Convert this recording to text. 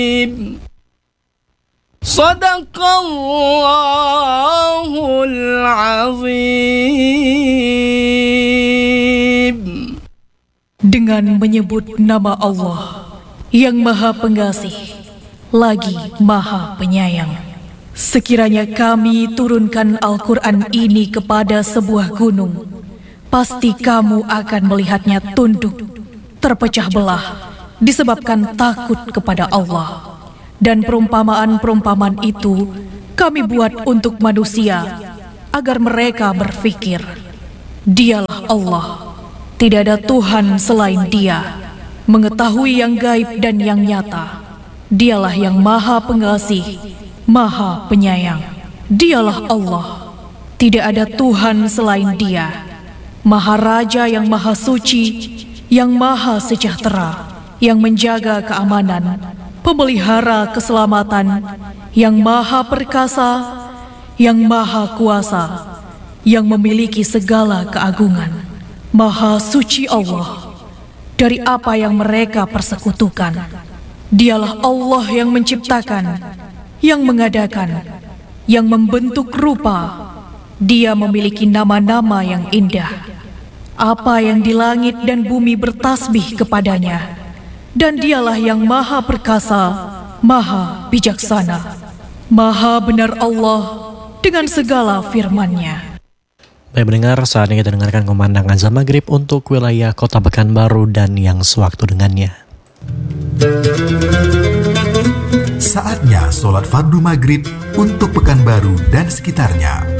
Sadaqallahul azim. Dengan menyebut nama Allah yang Maha Pengasih lagi Maha Penyayang, sekiranya kami turunkan Al-Quran ini kepada sebuah gunung, pasti kamu akan melihatnya tunduk, terpecah belah, disebabkan takut kepada Allah. Dan perumpamaan-perumpamaan itu kami buat untuk manusia, agar mereka berpikir, Dialah Allah, tidak ada Tuhan selain Dia, mengetahui yang gaib dan yang nyata. Dialah yang Maha Pengasih, Maha Penyayang. Dialah Allah, tidak ada Tuhan selain Dia, Maharaja yang Maha Suci, yang Maha Sejahtera, yang menjaga keamanan, pemelihara keselamatan, yang Maha Perkasa, yang Maha Kuasa, yang memiliki segala keagungan. Maha Suci Allah dari apa yang mereka persekutukan. Dialah Allah yang menciptakan, yang mengadakan, yang membentuk rupa. Dia memiliki nama-nama yang indah. Apa yang di langit dan bumi bertasbih kepadanya. Dan Dialah yang Maha Perkasa, Maha Bijaksana. Maha benar Allah dengan segala firman-Nya. Baik pendengar, saatnya kita dengarkan kumandang azan maghrib untuk wilayah Kota Pekanbaru dan yang sewaktu dengannya. Saatnya sholat fardu maghrib untuk Pekanbaru dan sekitarnya.